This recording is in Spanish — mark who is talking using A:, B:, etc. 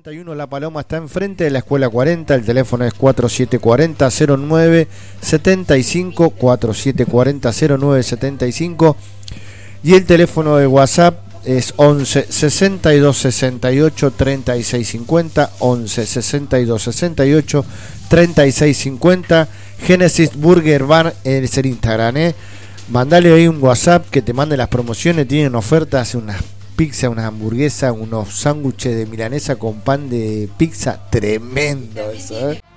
A: 41 La Paloma está enfrente de la Escuela 40, el teléfono es 4740-0975, 4740-0975 y el teléfono de WhatsApp es 11 62 68 36 50, 11 62 68 36 50. Genesis Burger Bar es el Instagram, mandale ahí un WhatsApp que te mande las promociones, tienen ofertas, unas pizza, unas hamburguesas, unos sándwiches de milanesa con pan de pizza, tremendo eso,